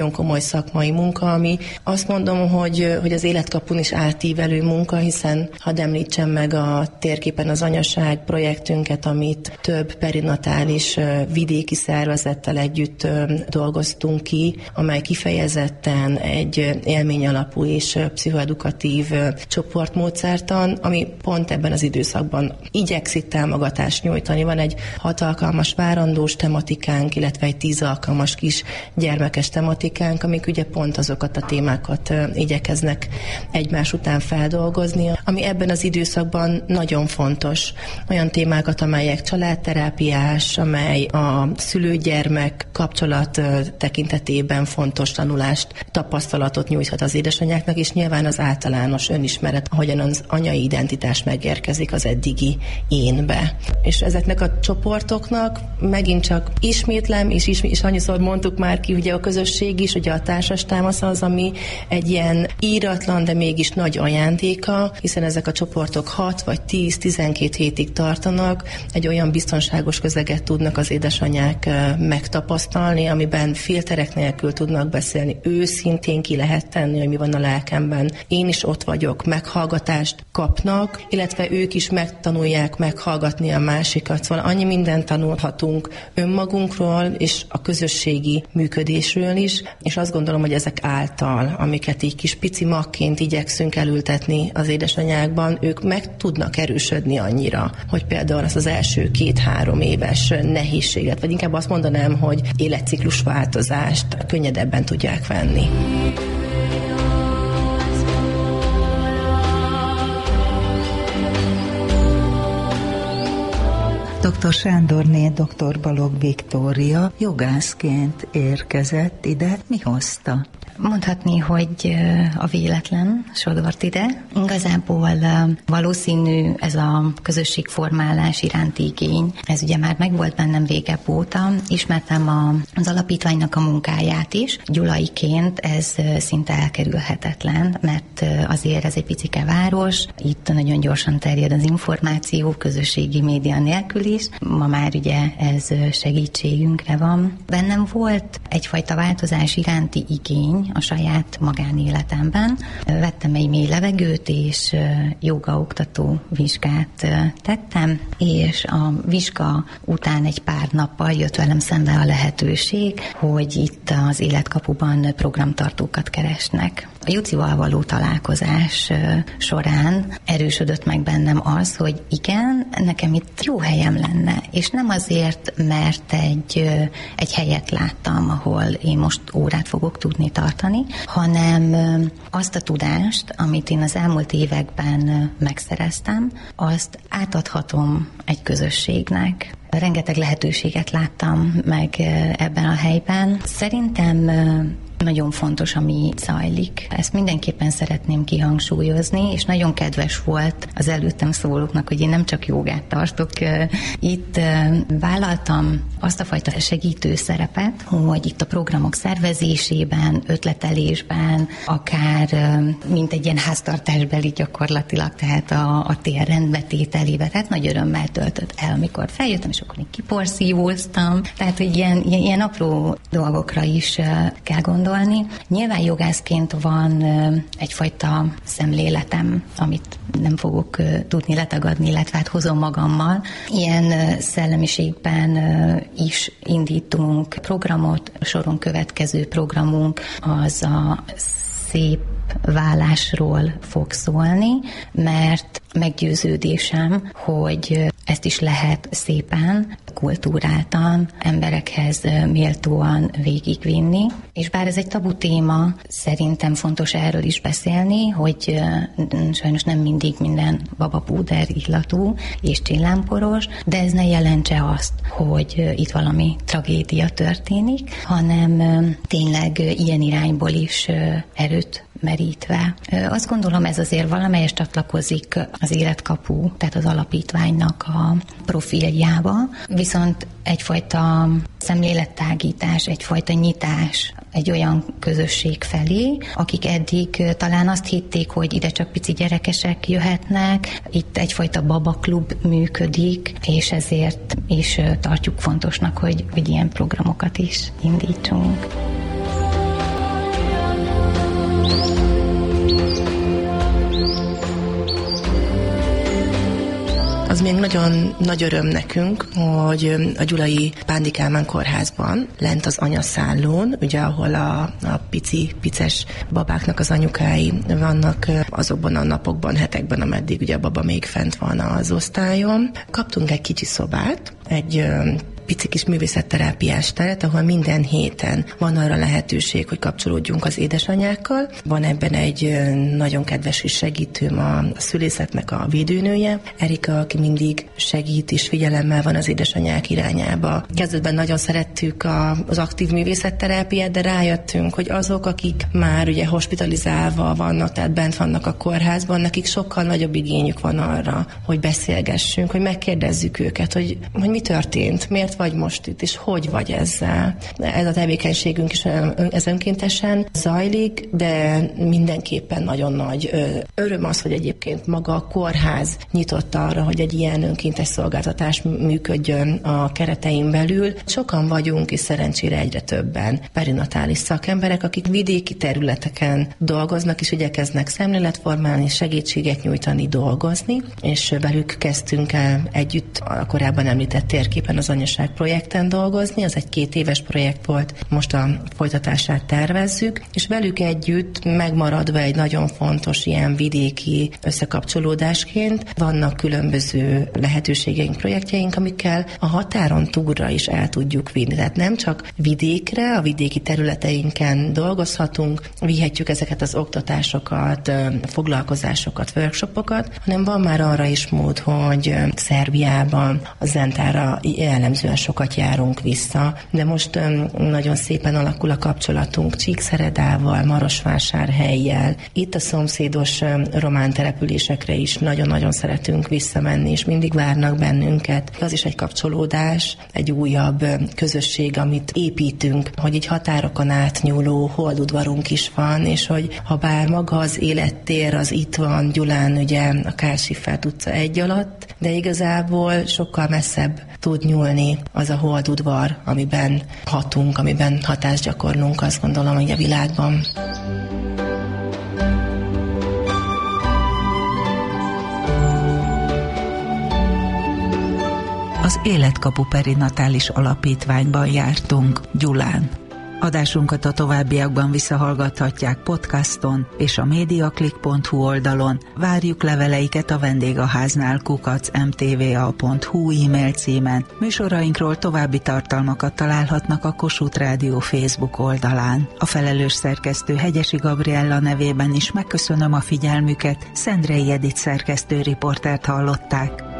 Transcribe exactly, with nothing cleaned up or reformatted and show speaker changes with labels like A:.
A: nagyon komoly szakmai munka, ami azt mondom, hogy, hogy az életkapun is átívelő munka, hiszen hadd említsem meg a térképen az anyaság projektünket, amit több perinatális vidéki szervezettel együtt dolgoztunk ki, amely kifejezetten egy élmény alapú és pszichoedukatív csoportmódszertan, ami pont ebben az időszakban igyekszik támogatást nyújtani. Van egy hat alkalmas várandós tematikánk, illetve egy tíz alkalmas kis gyermekes tematikánk, amik ugye pont azokat a témákat igyekeznek egymás után feldolgozni, ami ebben az időszakban nagyon fontos. Olyan témákat, amelyek családterápiás, amely a szülő-gyermek kapcsolat tekintetében fontos tanulást, tapasztalatot nyújthat az édesanyáknak, és nyilván az általános önismeret, ahogyan az anyai identitás megérkezik az eddigi énbe. És ezeknek a csoportoknak megint csak ismétlem, és, ismét, és annyiszor mondtuk már ki, ugye a közösség is, ugye a társas támasz az, ami egy ilyen íratlan, de mégis nagy ajándéka, hiszen ezek a csoportok hat vagy tíz-tizenkét hétig tartanak, egy olyan biztonságos közeget tudnak az édesanyák megtapasztalni, amiben filterek nélkül tudnak beszélni, őszintén ki lehet tenni, hogy mi van a lelkemben. Én is ott vagyok, meghallgatást kapnak, illetve ők is megtanulják meghallgatni a másikat. Szóval annyi mindent tanulhatunk önmagunkról és a közösségi működésről is, és azt gondolom, hogy ezek által, amiket így kis pici magként igyekszünk elültetni az édesanyákban, ők meg tudnak erősödni annyira, hogy például az az első két-három éves nehézséget, vagy inkább azt mondanám, hogy életciklus változást könnyedebben tudják venni.
B: doktor Sándorné, doktor Balogh Viktória jogászként érkezett ide. Mi hozta?
C: Mondhatni, hogy a véletlen sodort ide. Igazából valószínű ez a közösségformálás iránti igény. Ez ugye már megvolt bennem régebb óta. Ismertem a, az alapítványnak a munkáját is. Gyulaiként ez szinte elkerülhetetlen, mert azért ez egy picike város. Itt nagyon gyorsan terjed az információ, közösségi média nélkül is. Ma már ugye ez segítségünkre van. Bennem volt egyfajta változás iránti igény a saját magánéletemben. Vettem egy mély levegőt, és jogaoktató vizsgát tettem, és a vizsga után egy pár nappal jött velem szembe a lehetőség, hogy itt az Életkapuban programtartókat keresnek. A Jucival való találkozás során erősödött meg bennem az, hogy igen, nekem itt jó helyem lenne, és nem azért, mert egy, egy helyet láttam, ahol én most órát fogok tudni tartani, hanem azt a tudást, amit én az elmúlt években megszereztem, azt átadhatom egy közösségnek. Rengeteg lehetőséget láttam meg ebben a helyben. Szerintem nagyon fontos, ami zajlik. Ezt mindenképpen szeretném kihangsúlyozni, és nagyon kedves volt az előttem szólóknak, hogy én nem csak jogát tartok. Itt vállaltam azt a fajta segítő szerepet, hogy itt a programok szervezésében, ötletelésben, akár mint egy ilyen háztartásbeli gyakorlatilag, tehát a, a tér rendbetételébe, tehát nagy örömmel töltött el, amikor feljöttem, és akkor én kiporszívóztam. Tehát, hogy ilyen, ilyen, ilyen apró dolgokra is kell gondolni. Nyilván jogászként van egyfajta szemléletem, amit nem fogok tudni letagadni, illetve hát hozom magammal. Ilyen szellemiségben is indítunk programot, soron következő programunk az a szép válásról fog szólni, mert meggyőződésem, hogy ezt is lehet szépen, kultúráltan, emberekhez méltóan végigvinni. És bár ez egy tabu téma, szerintem fontos erről is beszélni, hogy sajnos nem mindig minden babapúder illatú és csillámporos, de ez ne jelentse azt, hogy itt valami tragédia történik, hanem tényleg ilyen irányból is erőt merítve. Azt gondolom, ez azért valamelyest csatlakozik az Életkapu, tehát az alapítványnak a profiljába, viszont egyfajta szemlélettágítás, egyfajta nyitás egy olyan közösség felé, akik eddig talán azt hitték, hogy ide csak pici gyerekesek jöhetnek, itt egyfajta babaklub működik, és ezért is tartjuk fontosnak, hogy, hogy ilyen programokat is indítsunk.
A: Az még nagyon nagy öröm nekünk, hogy a Gyulai Pándi Kálmán kórházban, lent az anyaszállón, ugye ahol a, a pici, pices babáknak az anyukái vannak azokban a napokban, hetekben, ameddig ugye a baba még fent van az osztályon. Kaptunk egy kicsi szobát, egy pici kis művészetterápiás teret, ahol minden héten van arra lehetőség, hogy kapcsolódjunk az édesanyákkal. Van ebben egy nagyon kedves és segítőm, a szülészetnek a védőnője, Erika, aki mindig segít és figyelemmel van az édesanyák irányába. Kezdetben nagyon szerettük a, az aktív művészetterápiát, de rájöttünk, hogy azok, akik már ugye hospitalizálva vannak, tehát bent vannak a kórházban, nekik sokkal nagyobb igényük van arra, hogy beszélgessünk, hogy megkérdezzük őket, hogy, hogy mi történt, miért vagy most itt, és hogy vagy ezzel. Ez a tevékenységünk is ez önkéntesen zajlik, de mindenképpen nagyon nagy öröm az, hogy egyébként maga a kórház nyitott arra, hogy egy ilyen önkéntes szolgáltatás működjön a keretein belül. Sokan vagyunk, és szerencsére egyre többen perinatális szakemberek, akik vidéki területeken dolgoznak, és igyekeznek szemléletformálni, segítséget nyújtani, dolgozni, és velük kezdtünk el együtt a korábban említett térképen az anyaság projekten dolgozni, az egy két éves projekt volt, most a folytatását tervezzük, és velük együtt megmaradva egy nagyon fontos ilyen vidéki összekapcsolódásként vannak különböző lehetőségeink, projektjeink, amikkel a határon túlra is el tudjuk vinni. Tehát nem csak vidékre, a vidéki területeinken dolgozhatunk, vihetjük ezeket az oktatásokat, foglalkozásokat, workshopokat, hanem van már arra is mód, hogy Szerbiában a Zentára jellemzően sokat járunk vissza, de most nagyon szépen alakul a kapcsolatunk Csíkszeredával, Marosvásárhellyel. Itt a szomszédos román településekre is nagyon-nagyon szeretünk visszamenni, és mindig várnak bennünket. Az is egy kapcsolódás, egy újabb közösség, amit építünk, hogy így határokon átnyúló holdudvarunk is van, és hogy ha bár maga az élettér az itt van Gyulán, ugye a Kársiffert utca egy alatt, de igazából sokkal messzebb tud nyúlni az a holdudvar, amiben hatunk, amiben hatást gyakorlunk, azt gondolom, hogy a világban.
B: Az Életkapu Perinatális Alapítványban jártunk Gyulán. Adásunkat a továbbiakban visszahallgathatják podcaston és a mediaclick pont hu oldalon. Várjuk leveleiket a vendégháznál kukac em té vé á pont hu e-mail címen. Műsorainkról további tartalmakat találhatnak a Kossuth Rádió Facebook oldalán. A felelős szerkesztő Hegyesi Gabriella nevében is megköszönöm a figyelmüket. Szendrei Edith szerkesztő riportert hallották.